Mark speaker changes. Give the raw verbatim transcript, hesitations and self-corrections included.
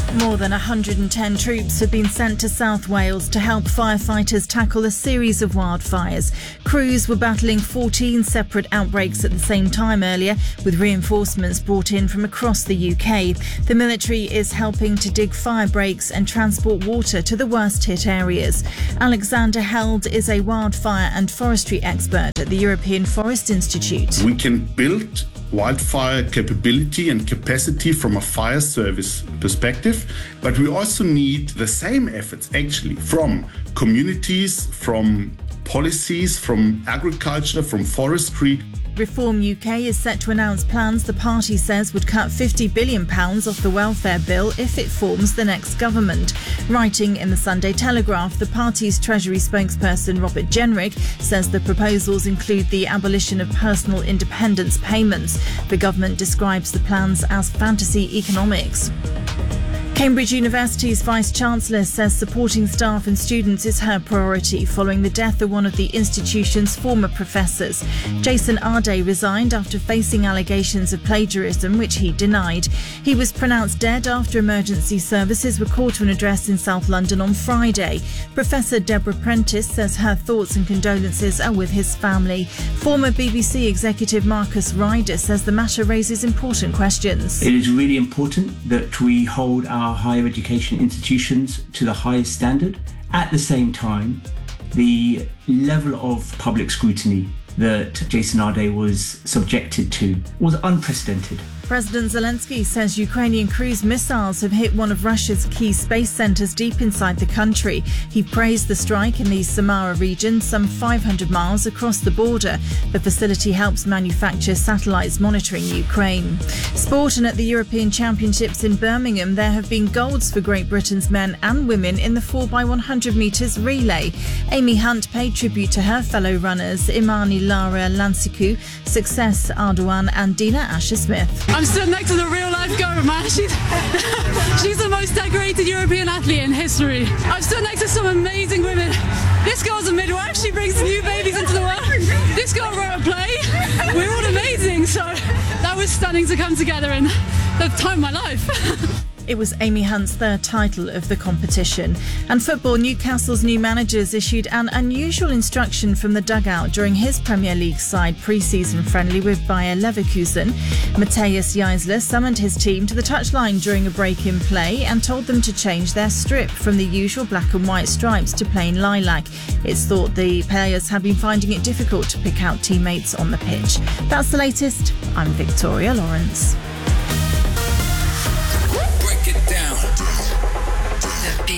Speaker 1: More than one hundred ten troops have been sent to South Wales to help firefighters tackle a series of wildfires. Crews were battling fourteen separate outbreaks at the same time earlier, with reinforcements brought in from across the U K. The military is helping to dig fire breaks and transport water to the worst hit areas. Alexander Held is a wildfire and forestry expert at the European Forest Institute.
Speaker 2: We can build wildfire capability and capacity from a fire service perspective, but we also need the same efforts actually from communities, from policies, from agriculture, from forestry.
Speaker 1: Reform U K is set to announce plans the party says would cut fifty billion pounds off the welfare bill if it forms the next government. Writing in the Sunday Telegraph, the party's Treasury spokesperson Robert Jenrick says the proposals include the abolition of personal independence payments. The government describes the plans as fantasy economics. Cambridge University's Vice-Chancellor says supporting staff and students is her priority following the death of one of the institution's former professors. Jason Arday resigned after facing allegations of plagiarism, which he denied. He was pronounced dead after emergency services were called to an address in South London on Friday. Professor Deborah Prentice says her thoughts and condolences are with his family. Former B B C executive Marcus Ryder says the matter raises important questions.
Speaker 3: It is really important that we hold our higher education institutions to the highest standard. At the same time, the level of public scrutiny that Jason Arday was subjected to was unprecedented.
Speaker 1: President Zelensky says Ukrainian cruise missiles have hit one of Russia's key space centres deep inside the country. He praised the strike in the Samara region, some five hundred miles across the border. The facility helps manufacture satellites monitoring Ukraine. Sport, and at the European Championships in Birmingham, there have been golds for Great Britain's men and women in the four by one hundred metres relay. Amy Hunt paid tribute to her fellow runners Imani Lara Lansiku, Success Ardoan and Dina Asher-Smith.
Speaker 4: I'm stood next to the real-life girl, man. She's, she's the most decorated European athlete in history. I've stood next to some amazing women. This girl's a midwife. She brings new babies into the world. This girl wrote a play. We're all amazing. So that was stunning to come together in the time of my life.
Speaker 1: It was Amy Hunt's third title of the competition. And football, Newcastle's new managers issued an unusual instruction from the dugout during his Premier League side pre-season friendly with Bayer Leverkusen. Matthias Jaisler summoned his team to the touchline during a break in play and told them to change their strip from the usual black and white stripes to plain lilac. It's thought the players have been finding it difficult to pick out teammates on the pitch. That's the latest. I'm Victoria Lawrence.